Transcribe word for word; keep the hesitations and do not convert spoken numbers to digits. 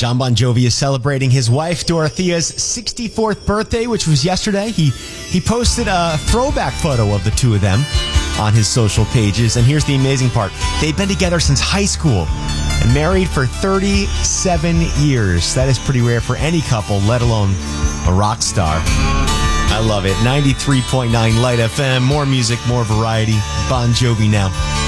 John Bon Jovi is celebrating his wife Dorothea's sixty-fourth birthday, which was yesterday. He he posted a throwback photo of the two of them on his social pages. And here's the amazing part. They've been together since high school and married for thirty-seven years. That is pretty rare for any couple, let alone a rock star. I love it. ninety-three point nine Light F M. More music, more variety. Bon Jovi now.